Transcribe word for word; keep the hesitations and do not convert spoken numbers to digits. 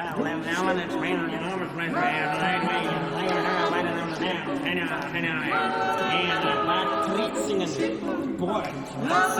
Well, then, Alan, it's been an enormous pleasure having me and playing her lighting on the town. I know, I know. And uh, that tweet singing. Boy, that's